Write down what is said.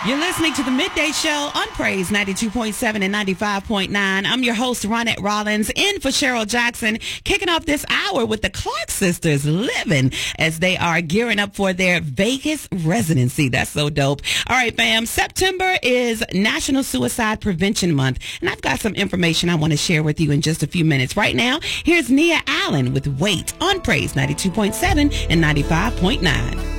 You're listening to the Midday Show on Praise 92.7 and 95.9. I'm your host, Ronette Rollins, in for Cheryl Jackson, kicking off this hour with the Clark sisters living as they are gearing up for their Vegas residency. That's so dope. All right, fam. September is National Suicide Prevention Month, and I've got some information I want to share with you in just a few minutes. Right now, here's Nia Allen with Wait on Praise 92.7 and 95.9.